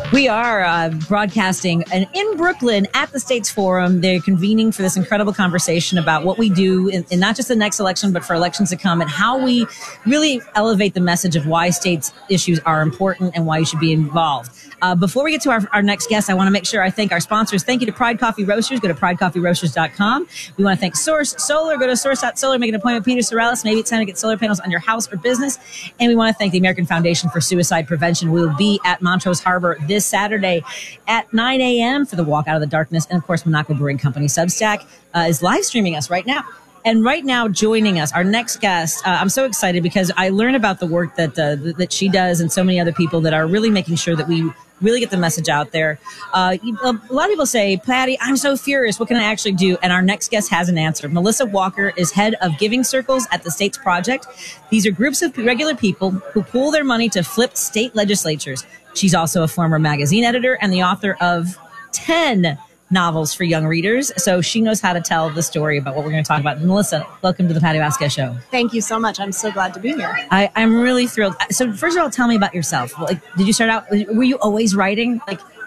We are broadcasting in Brooklyn at the States Forum. They're convening for this incredible conversation about what we do in not just the next election, but for elections to come, and how we really elevate the message of why states issues are important and why you should be involved. Before we get to our next guest, I want to make sure I thank our sponsors. Thank you to Pride Coffee Roasters. Go to pridecoffeeroasters.com. We want to thank Source Solar. Go to source.solar. Make an appointment with Peter Sorrellis. Maybe it's time to get solar panels on your house or business. And we want to thank the American Foundation for Suicide Prevention. We will be at Montrose Harbor this Saturday at 9 a.m. for the Walk Out of the Darkness. And, of course, Monaco Brewing Company Substack is live streaming us right now. And right now, joining us, our next guest, I'm so excited because I learned about the work that she does and so many other people that are really making sure that we really get the message out there. A lot of people say, Patty, I'm so furious. What can I actually do? And our next guest has an answer. Melissa Walker is head of Giving Circles at the States Project. These are groups of regular people who pool their money to flip state legislatures. She's also a former magazine editor and the author of 10 novels for young readers. So she knows how to tell the story about what we're going to talk about. Melissa, welcome to the Patty Vasquez Show. Thank you so much. I'm so glad to be here. I'm really thrilled. So first of all, tell me about yourself. Like, did you start out, were you always writing?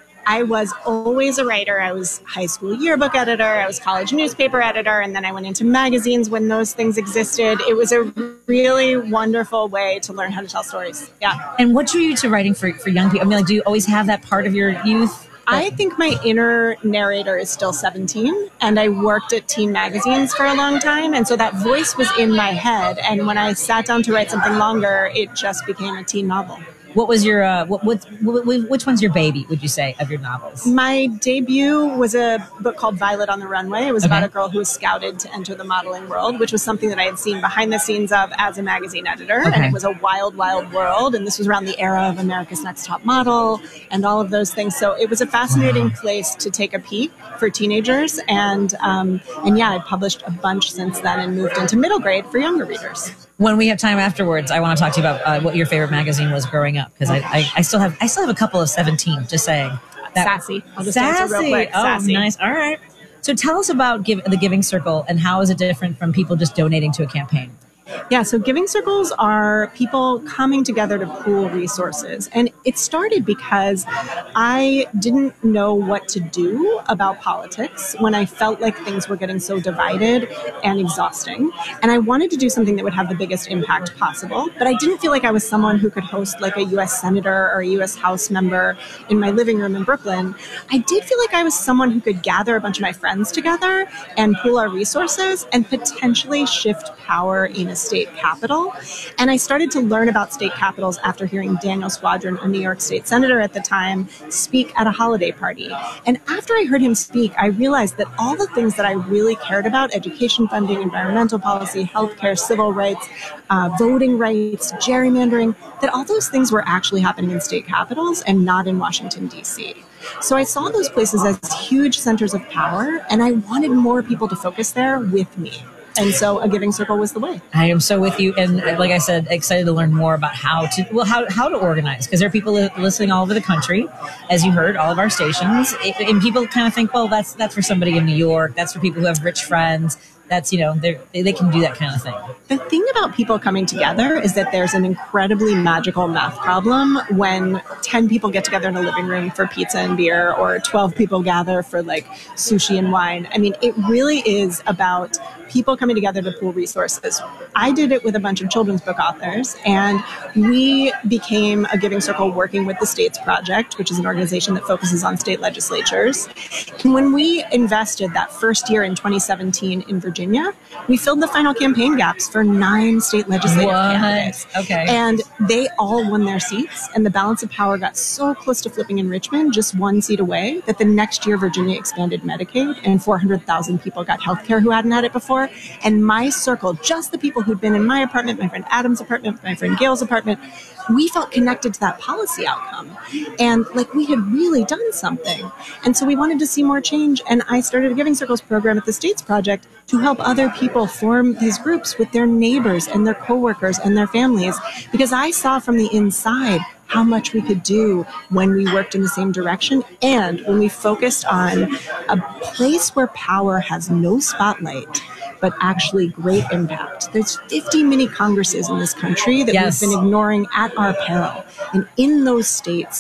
I was always a writer. I was high school yearbook editor. I was college newspaper editor. And then I went into magazines when those things existed. It was a really wonderful way to learn how to tell stories. Yeah. And what drew you to writing for young people? I mean, do you always have that part of your youth? I think my inner narrator is still 17, and I worked at teen magazines for a long time, and so that voice was in my head, and when I sat down to write something longer, it just became a teen novel. What was your, which one's your baby, would you say, of your novels? My debut was a book called Violet on the Runway. It was about a girl who was scouted to enter the modeling world, which was something that I had seen behind the scenes of as a magazine editor. And it was a wild, wild world. And this was around the era of America's Next Top Model and all of those things. So it was a fascinating place to take a peek for teenagers. And yeah, I published a bunch since then and moved into middle grade for younger readers. When we have time afterwards, I want to talk to you about what your favorite magazine was growing up, because I still have a couple of 17. Just saying. Sassy. I'll just answer real quick. Oh, Sassy. Nice. All right. So tell us about the Giving Circle and how is it different from people just donating to a campaign? Yeah, so Giving Circles are people coming together to pool resources. And it started because I didn't know what to do about politics when I felt like things were getting so divided and exhausting. And I wanted to do something that would have the biggest impact possible. But I didn't feel like I was someone who could host like a U.S. senator or a U.S. House member in my living room in Brooklyn. I did feel like I was someone who could gather a bunch of my friends together and pool our resources and potentially shift power in a state capital. And I started to learn about state capitals after hearing Daniel Squadron, a New York State senator at the time, speak at a holiday party. And after I heard him speak, I realized that all the things that I really cared about, education funding, environmental policy, healthcare, civil rights, voting rights, gerrymandering, that all those things were actually happening in state capitals and not in Washington, D.C. So I saw those places as huge centers of power, and I wanted more people to focus there with me. And so a Giving Circle was the way. I am so with you. And like I said, excited to learn more about how to organize, because there are people listening all over the country, as you heard, all of our stations. And people kind of think, well, that's for somebody in New York. That's for people who have rich friends. That's, they can do that kind of thing. The thing about people coming together is that there's an incredibly magical math problem when 10 people get together in a living room for pizza and beer, or 12 people gather for like sushi and wine. I mean, it really is about people coming together to pool resources. I did it with a bunch of children's book authors, and we became a Giving Circle working with the States Project, which is an organization that focuses on state legislatures. And when we invested that first year in 2017 in Virginia, we filled the final campaign gaps for 9 state legislative candidates. Okay. And they all won their seats, and the balance of power got so close to flipping in Richmond, just 1 seat away, that the next year Virginia expanded Medicaid, and 400,000 people got health care who hadn't had it before. And my circle, just the people who'd been in my apartment, my friend Adam's apartment, my friend Gail's apartment, we felt connected to that policy outcome. And like we had really done something. And so we wanted to see more change. And I started a Giving Circles program at the States Project to help other people form these groups with their neighbors and their coworkers and their families, because I saw from the inside how much we could do when we worked in the same direction and when we focused on a place where power has no spotlight, but actually great impact. There's 50 mini Congresses in this country that we've been ignoring at our peril. And in those states,